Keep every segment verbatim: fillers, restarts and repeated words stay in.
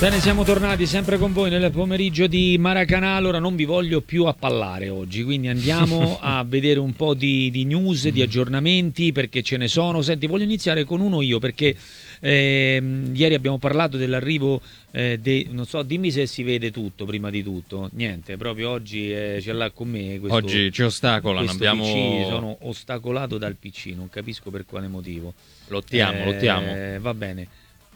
Bene, siamo tornati sempre con voi nel pomeriggio di Maracanã. Allora non vi voglio più appallare oggi, quindi andiamo a vedere un po' di, di news, di aggiornamenti, perché ce ne sono. Senti, voglio iniziare con uno io, perché eh, ieri abbiamo parlato dell'arrivo eh, de, non so, dimmi se si vede tutto prima di tutto. Niente, proprio oggi eh, ce l'ha con me questo, oggi ci ostacolano, abbiamo... P C, sono ostacolato dal P C, non capisco per quale motivo. Lottiamo, eh, lottiamo. Va bene.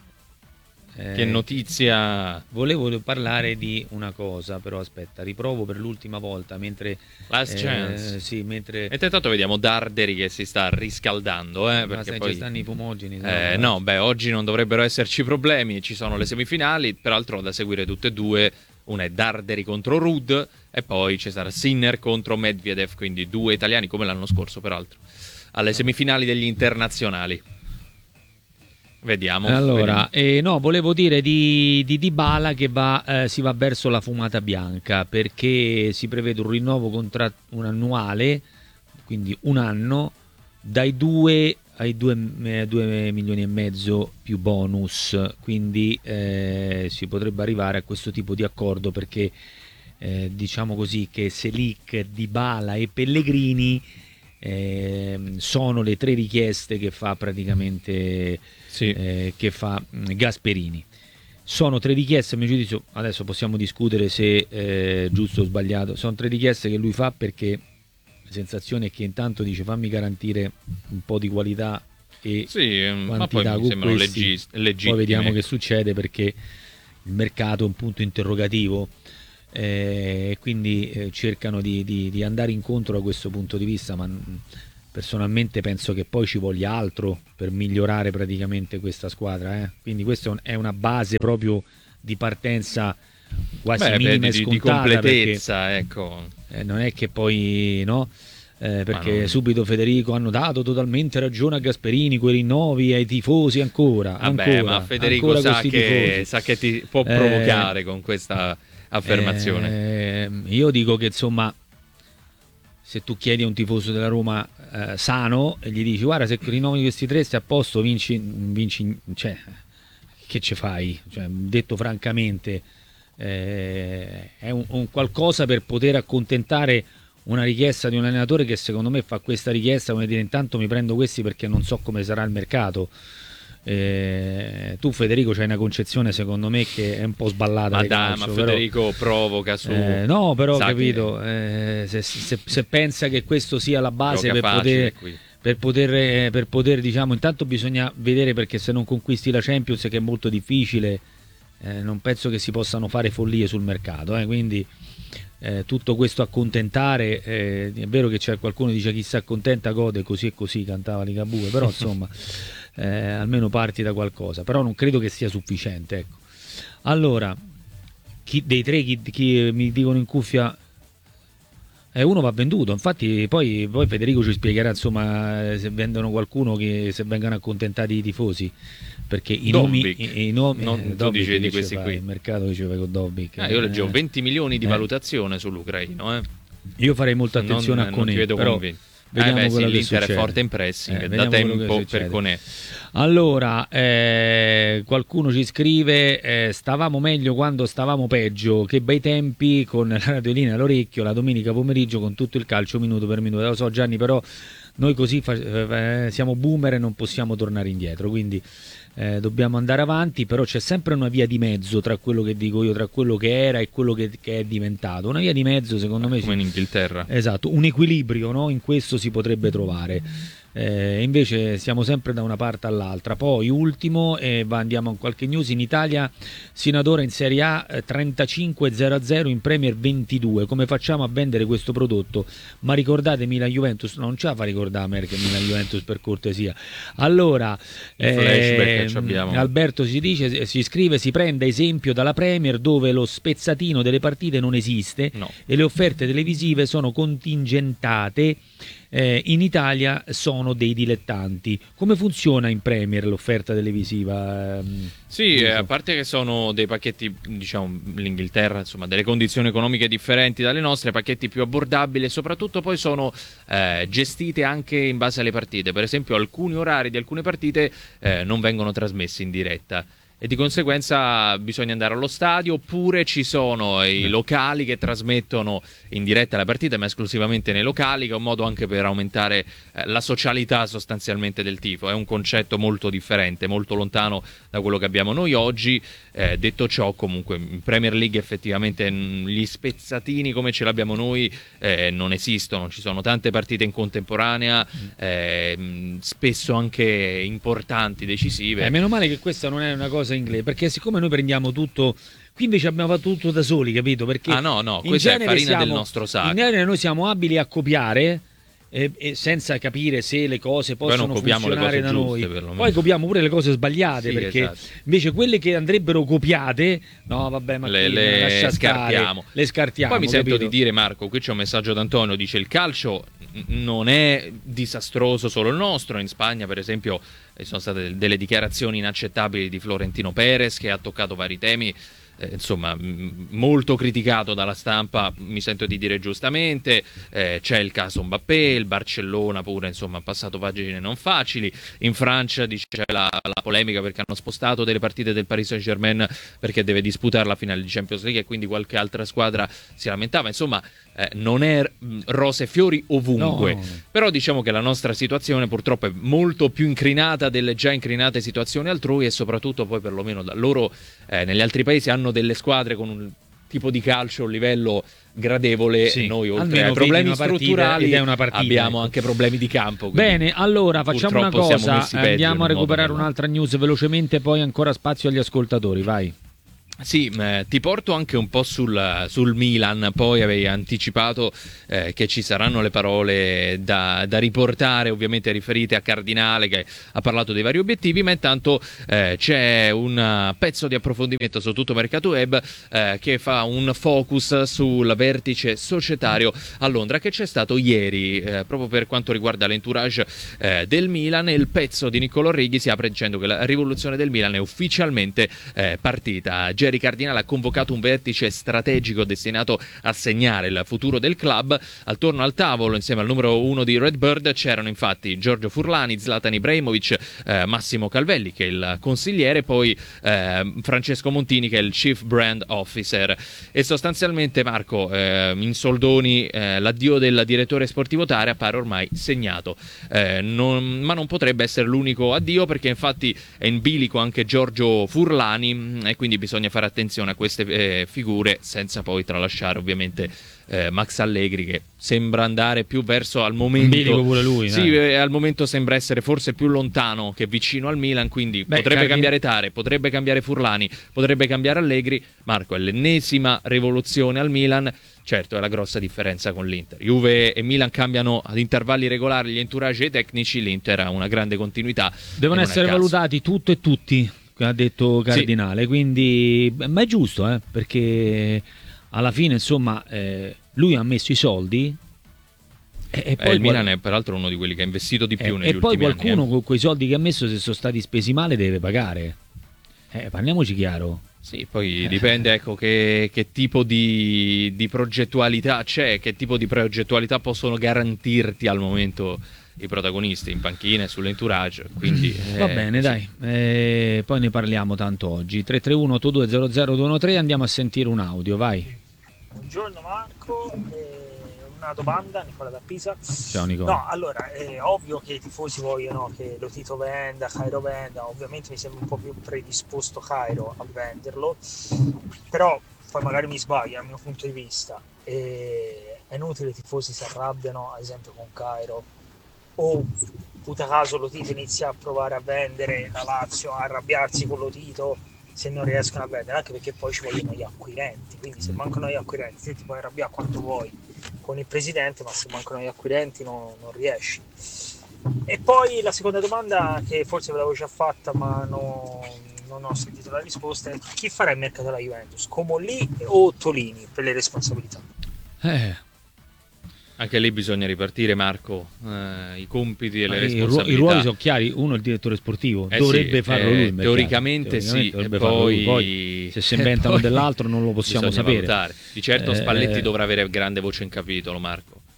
Che notizia? Volevo parlare di una cosa, però aspetta, riprovo per l'ultima volta mentre Last eh, chance. Sì, mentre E intanto vediamo Darderi che si sta riscaldando, eh, ma perché sai, poi ci stanno i fumogeni. eh, no, beh, oggi non dovrebbero esserci problemi, ci sono le semifinali, peraltro da seguire tutte e due. Una è Darderi contro Ruud e poi ci sarà Sinner contro Medvedev, quindi due italiani come l'anno scorso, peraltro, alle semifinali degli internazionali. Vediamo. Allora, vediamo. Eh, no, volevo dire di, di Dybala che va, eh, si va verso la fumata bianca, perché si prevede un rinnovo contra- un annuale, quindi un anno, dai due ai due, eh, due milioni e mezzo più bonus, quindi eh, si potrebbe arrivare a questo tipo di accordo, perché eh, diciamo così che Selic, Dybala e Pellegrini eh, sono le tre richieste che fa praticamente Sì. eh, che fa mh, Gasperini. Sono tre richieste, a mio giudizio, adesso possiamo discutere se è giusto o sbagliato, sono tre richieste che lui fa perché la sensazione è che intanto dice fammi garantire un po' di qualità e Sì, ma poi quantità mi con sembrano questi, leggi- legittime. poi vediamo che succede, perché il mercato è un punto interrogativo e eh, quindi eh, cercano di, di, di andare incontro da questo punto di vista, ma mh, personalmente penso che poi ci voglia altro per migliorare praticamente questa squadra, eh. Quindi questa è una base proprio di partenza quasi Beh, minima beh, e di, di scontata, completezza, perché, ecco. eh, non è che poi no eh, perché non... subito Federico hanno dato totalmente ragione a Gasperini, quei rinnovi ai tifosi ancora, Vabbè, ancora ma Federico ancora sa che, sa che ti può provocare eh, con questa affermazione. Eh, io dico che insomma, se tu chiedi a un tifoso della Roma eh, sano e gli dici guarda, se rinnovi questi tre stai a posto, vinci, vinci cioè, che ci fai? Cioè, detto francamente, eh, è un, un qualcosa per poter accontentare una richiesta di un allenatore che secondo me fa questa richiesta come dire intanto mi prendo questi perché non so come sarà il mercato. Eh, tu Federico c'hai una concezione secondo me che è un po' sballata. Ma di dai, calcio, ma però, Federico provoca su eh, no però capito che... eh, se, se, se pensa che questo sia la base per facile, poter, per poter eh, per poter diciamo intanto bisogna vedere, perché se non conquisti la Champions, che è molto difficile, eh, non penso che si possano fare follie sul mercato, eh, quindi eh, tutto questo accontentare, eh, è vero che c'è qualcuno che dice chi si accontenta gode, così e così cantava Ligabue, però insomma eh, almeno parti da qualcosa, però non credo che sia sufficiente, ecco. Allora chi, dei tre chi, chi mi dicono in cuffia eh, uno va venduto, infatti poi, poi Federico ci spiegherà insomma se vendono qualcuno, che se vengano accontentati i tifosi, perché i Dobbik. nomi, i, i nomi non eh, tu dici di questi fa, qui il mercato diceva con Dobbik, ah, io leggevo eh, venti milioni di eh. valutazione sull'ucraino, eh. Io farei molta attenzione non, a Koné, però vediamo eh beh, quello sì, che l'Inter succede. è forte in pressing eh, da tempo per Koné. Allora eh, qualcuno ci scrive eh, stavamo meglio quando stavamo peggio, che bei tempi, con la radiolina all'orecchio la domenica pomeriggio con tutto il calcio minuto per minuto. Lo so Gianni, però noi così fa- eh, siamo boomer e non possiamo tornare indietro, quindi eh, dobbiamo andare avanti, però c'è sempre una via di mezzo tra quello che dico io, tra quello che era e quello che, che è diventato. Una via di mezzo secondo eh, me come ci... in Inghilterra, esatto, un equilibrio, no? In questo si potrebbe trovare. Eh, invece siamo sempre da una parte all'altra. Poi ultimo, eh, va, andiamo a qualche news. In Italia sino ad ora in Serie A eh, trentacinque zero a zero, in Premier ventidue. Come facciamo a vendere questo prodotto? Ma ricordate Milan Juventus? No, non ce la fa ricordare Merkel Milan Juventus, per cortesia. Allora eh, Alberto si dice, si scrive, si prende esempio dalla Premier, dove lo spezzatino delle partite non esiste, no. E le offerte televisive sono contingentate. Eh, in Italia sono dei dilettanti. Come funziona in Premier l'offerta televisiva? Sì, eh, a parte che sono dei pacchetti, diciamo, l'Inghilterra, insomma, delle condizioni economiche differenti dalle nostre, pacchetti più abbordabili, e soprattutto poi sono eh, gestite anche in base alle partite. Per esempio alcuni orari di alcune partite eh, non vengono trasmessi in diretta. e di conseguenza bisogna andare allo stadio, oppure ci sono i locali che trasmettono in diretta la partita, ma esclusivamente nei locali, che è un modo anche per aumentare eh, la socialità sostanzialmente del tifo. È un concetto molto differente, molto lontano da quello che abbiamo noi oggi. Eh, detto ciò, comunque in Premier League effettivamente gli spezzatini come ce l'abbiamo noi eh, non esistono, ci sono tante partite in contemporanea, eh, spesso anche importanti, decisive. Eh, meno male che questa non è una cosa inglese, perché siccome noi prendiamo tutto, qui invece abbiamo fatto tutto da soli, capito? Perché ah no, no, questa è farina siamo, del nostro sacco. In genere noi siamo abili a copiare e, e senza capire se le cose possono funzionare da noi. Poi copiamo pure le cose sbagliate, sì, perché esatto. Invece quelle che andrebbero copiate, no vabbè, ma le, le, lascia scartiamo. Stare, le scartiamo. Poi mi capito? sento di dire, Marco, qui c'è un messaggio d'Antonio, dice: il calcio non è disastroso solo il nostro. In Spagna, per esempio, sono state delle dichiarazioni inaccettabili di Florentino Perez, che ha toccato vari temi, eh, insomma, m- molto criticato dalla stampa, mi sento di dire giustamente. Eh, c'è il caso Mbappé, il Barcellona pure, insomma, ha passato pagine non facili. In Francia dice la, la polemica perché hanno spostato delle partite del Paris Saint-Germain perché deve disputare la finale di Champions League, e quindi qualche altra squadra si lamentava. Insomma, eh, non è mh, rose e fiori ovunque, no, no, no. Però diciamo che la nostra situazione purtroppo è molto più incrinata delle già incrinate situazioni altrui, e soprattutto poi perlomeno da loro eh, negli altri paesi hanno delle squadre con un tipo di calcio a un livello gradevole, sì, noi oltre ai problemi strutturali è una partita, abbiamo anche problemi di campo. Bene, allora facciamo una cosa, andiamo a recuperare un'altra news velocemente, poi ancora spazio agli ascoltatori, vai. Sì, eh, ti porto anche un po' sul, sul Milan. Poi avevi anticipato eh, che ci saranno le parole da, da riportare, ovviamente riferite a Cardinale, che ha parlato dei vari obiettivi, ma intanto eh, c'è un pezzo di approfondimento su Tutto Mercato Web eh, che fa un focus sul vertice societario a Londra che c'è stato ieri, eh, proprio per quanto riguarda l'entourage eh, del Milan. Il pezzo di Niccolò Righi si apre dicendo che la rivoluzione del Milan è ufficialmente eh, partita. Jerry Cardinale ha convocato un vertice strategico destinato a segnare il futuro del club. Attorno al tavolo, insieme al numero uno di Redbird, c'erano infatti Giorgio Furlani, Zlatan Ibrahimovic, eh, Massimo Calvelli, che è il consigliere, poi eh, Francesco Montini, che è il Chief Brand Officer. E sostanzialmente, Marco, eh, in soldoni, eh, l'addio del direttore sportivo Tare appare ormai segnato. Eh, non, ma non potrebbe essere l'unico addio, perché infatti è in bilico anche Giorgio Furlani, e quindi bisogna fare attenzione a queste eh, figure, senza poi tralasciare ovviamente eh, Max Allegri, che sembra andare più verso, al momento pure lui, sì, eh, al momento sembra essere forse più lontano che vicino al Milan, quindi Beh, potrebbe Cardin... cambiare Tare, potrebbe cambiare Furlani, potrebbe cambiare Allegri. Marco, è l'ennesima rivoluzione al Milan. Certo, è la grossa differenza con l'Inter. Juve e Milan cambiano ad intervalli regolari gli entourage e i tecnici, l'Inter ha una grande continuità. Devono essere valutati tutto e tutti, ha detto Cardinale, sì. Quindi, ma è giusto, eh, perché alla fine, insomma, eh, lui ha messo i soldi e, e poi eh, il Milan qual... è peraltro uno di quelli che ha investito di più eh, negli e ultimi poi qualcuno anni, eh. con quei soldi che ha messo, se sono stati spesi male, deve pagare. Eh, parliamoci chiaro. Sì, poi eh. dipende, ecco, che, che tipo di, di progettualità c'è, che tipo di progettualità possono garantirti al momento i protagonisti in panchina e sull'entourage, quindi eh, va bene, sì. Dai, eh, poi ne parliamo tanto oggi. Tre tre uno otto due zero zero due uno tre, andiamo a sentire un audio, vai. Buongiorno Marco, eh, una domanda, Nicola da Pisa. Ciao Nicola. No, allora, è ovvio che i tifosi vogliono che lo Tito venda, Cairo venda, ovviamente mi sembra un po' più predisposto Cairo a venderlo, però poi magari mi sbaglio dal mio punto di vista, e è inutile che i tifosi si arrabbiano, ad esempio con Cairo, o puta caso lo Tito inizia a provare a vendere la Lazio, a arrabbiarsi con lo Tito se non riescono a vendere, anche perché poi ci vogliono gli acquirenti, quindi se mancano gli acquirenti te ti puoi arrabbiare quanto vuoi con il presidente, ma se mancano gli acquirenti no, non riesci. E poi la seconda domanda, che forse ve l'avevo già fatta ma no, non ho sentito la risposta, è: chi farà il mercato della Juventus? Comolli o Tolini per le responsabilità? Eh Anche lì bisogna ripartire, Marco, eh, i compiti e le I, responsabilità. I ruoli sono chiari, uno è il direttore sportivo, eh dovrebbe sì, farlo eh, lui. Teoricamente, teoricamente sì, e poi... poi se si inventano poi dell'altro non lo possiamo sapere. Valutare. Di certo eh, Spalletti dovrà avere grande voce in capitolo, Marco.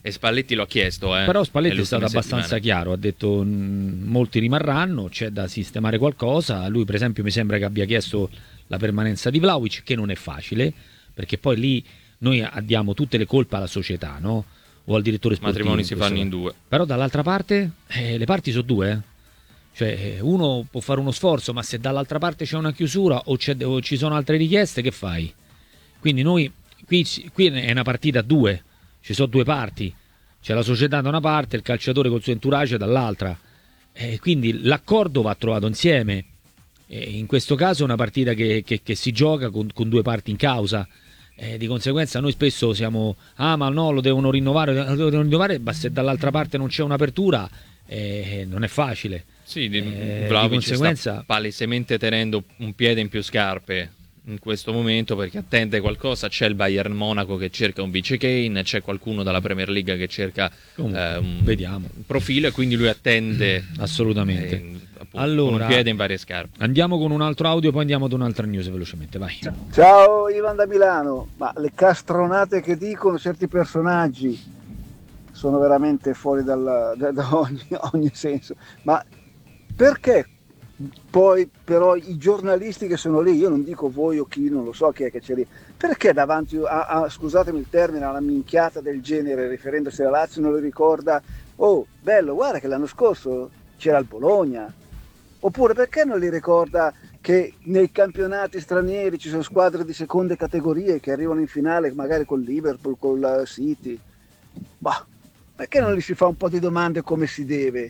E Spalletti lo ha chiesto, eh, però Spalletti è nelle stato ultime abbastanza settimane. chiaro, ha detto mh, molti rimarranno, c'è da sistemare qualcosa. Lui per esempio mi sembra che abbia chiesto la permanenza di Vlahovic, che non è facile, perché poi lì noi diamo tutte le colpe alla società, no? O al direttore I sportivo. matrimoni si questo fanno in caso. due. Però dall'altra parte eh, le parti sono due, eh. Cioè uno può fare uno sforzo, ma se dall'altra parte c'è una chiusura o, c'è, o ci sono altre richieste, che fai? Quindi noi qui, qui è una partita a due, ci sono due parti, c'è la società da una parte, il calciatore col suo entourage dall'altra, e quindi l'accordo va trovato insieme. E in questo caso è una partita che, che, che si gioca con, con due parti in causa. Eh, di conseguenza noi spesso siamo ah ma no, lo devono rinnovare, lo devono rinnovare, ma se dall'altra parte non c'è un'apertura eh, non è facile. Sì, di, Eh, Vlahovic di conseguenza sta palesemente tenendo un piede in più scarpe in questo momento, perché attende qualcosa. C'è il Bayern Monaco che cerca un vice Kane, c'è qualcuno dalla Premier League che cerca Comunque, eh, un, vediamo. un profilo, e quindi lui attende Assolutamente. eh, appunto, Allora, con un piede in varie scarpe. Andiamo con un altro audio, poi andiamo ad un'altra news velocemente, vai. Ciao Ivan da Milano, ma le castronate che dicono certi personaggi sono veramente fuori dalla- da, da ogni, ogni senso. Ma perché poi però i giornalisti che sono lì, io non dico voi o chi, non lo so chi è che c'è lì, perché davanti a, a scusatemi il termine, a una minchiata del genere, riferendosi alla Lazio, non le ricorda, oh bello, guarda che l'anno scorso c'era il Bologna, oppure perché non li ricorda che nei campionati stranieri ci sono squadre di seconde categorie che arrivano in finale magari col Liverpool, col City? Bah, perché non gli si fa un po' di domande come si deve?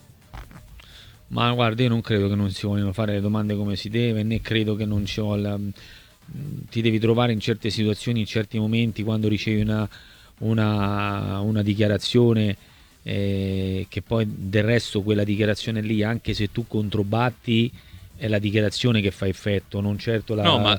Ma guarda, io non credo che non si vogliono fare le domande come si deve, né credo che non ci voglia. Ti devi trovare in certe situazioni, in certi momenti, quando ricevi una, una, una dichiarazione eh, che poi del resto quella dichiarazione lì, anche se tu controbatti, è la dichiarazione che fa effetto, non certo la, No, ma